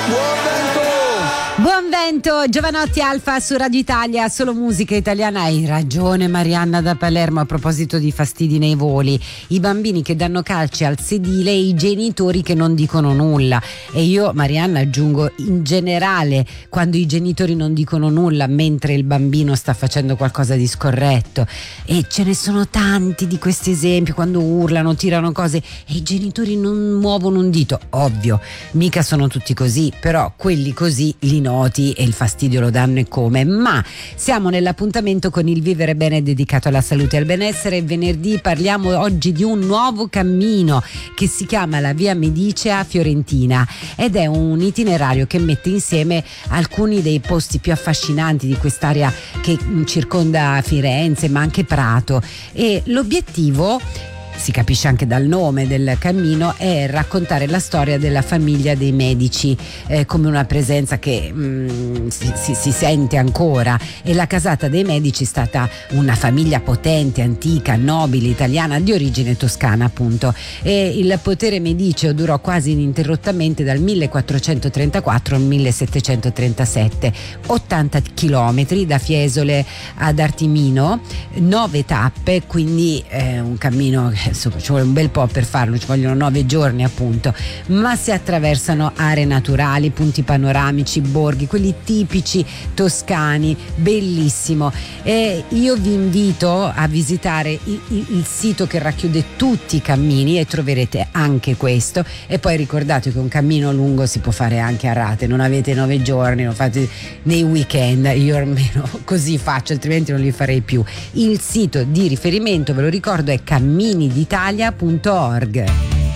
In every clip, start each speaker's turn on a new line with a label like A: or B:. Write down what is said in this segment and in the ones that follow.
A: Buon vento, Giovanotti Alfa su Radio Italia, solo musica italiana. Hai ragione Marianna da Palermo a proposito di fastidi nei voli, i bambini che danno calci al sedile e i genitori che non dicono nulla. E io, Marianna, aggiungo in generale, quando i genitori non dicono nulla mentre il bambino sta facendo qualcosa di scorretto. E ce ne sono tanti di questi esempi, quando urlano, tirano cose e i genitori non muovono un dito. Ovvio, mica sono tutti così, però quelli così li noti e il fastidio lo danno e come. Ma siamo nell'appuntamento con il Vivere Bene dedicato alla salute e al benessere. Venerdì parliamo oggi di un nuovo cammino che si chiama la Via Medicea Fiorentina ed è un itinerario che mette insieme alcuni dei posti più affascinanti di quest'area che circonda Firenze ma anche Prato, e l'obiettivo, si capisce anche dal nome del cammino, è raccontare la storia della famiglia dei Medici come una presenza che si sente ancora. E la casata dei Medici è stata una famiglia potente, antica, nobile, italiana, di origine toscana appunto, e il potere mediceo durò quasi ininterrottamente dal 1434 al 1737, 80 chilometri da Fiesole ad Artimino, 9 tappe, quindi un cammino che insomma ci vuole un bel po' per farlo, ci vogliono 9 giorni appunto, ma si attraversano aree naturali, punti panoramici, borghi, quelli tipici toscani, bellissimo. E io vi invito a visitare il sito che racchiude tutti i cammini e troverete anche questo. E poi ricordate che un cammino lungo si può fare anche a rate, non avete 9 giorni, lo fate nei weekend, io almeno così faccio, altrimenti non li farei più. Il sito di riferimento, ve lo ricordo, è camminiditalia.org.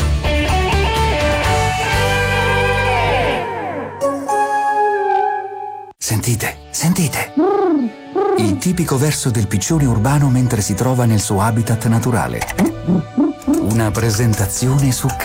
B: Sentite. Il tipico verso del piccione urbano mentre si trova nel suo habitat naturale. Una presentazione su